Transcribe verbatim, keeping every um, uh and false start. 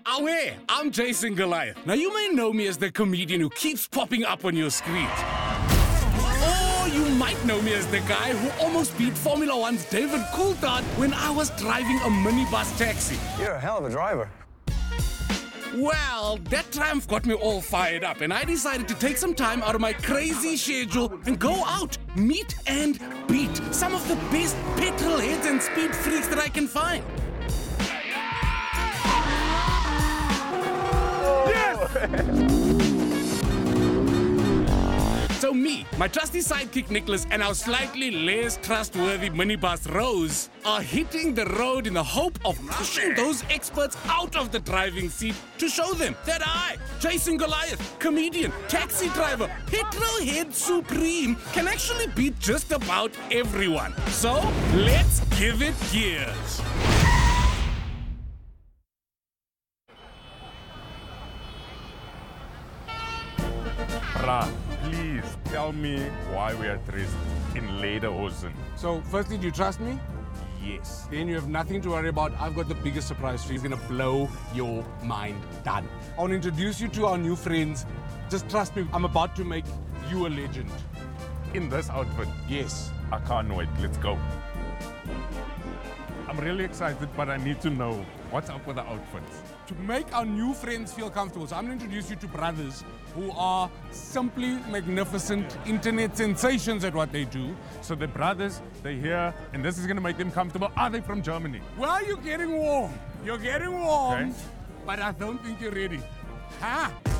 Away, I'm Jason Goliath. Now, you may know me as the comedian who keeps popping up on your screen. Or you might know me as the guy who almost beat Formula One's David Coulthard when I was driving a minibus taxi. You're a hell of a driver. Well, that triumph got me all fired up, and I decided to take some time out of my crazy schedule and go out, meet and beat some of the best petrol heads and speed freaks that I can find. So me, my trusty sidekick Nicholas, and our slightly less trustworthy minibus Rose are hitting the road in the hope of pushing those experts out of the driving seat to show them that I, Jason Goliath, comedian, taxi driver, petrol head supreme, can actually beat just about everyone. So let's give it gears. Bruh, please tell me why we are dressed in lederhosen. So firstly, do you trust me? Yes. Then you have nothing to worry about. I've got the biggest surprise for you. It's gonna blow your mind. Done. I want to introduce you to our new friends. Just trust me, I'm about to make you a legend. In this outfit, Yes. I can't wait. Let's go. I'm really excited, but I need to know what's up with the outfits. To make our new friends feel comfortable, so I'm gonna introduce you to brothers who are simply magnificent internet sensations at what they do. So the brothers, they're here, and this is gonna make them comfortable. Are they from Germany? Well, you're getting warm. You're getting warm. Okay. But I don't think you're ready. Ha!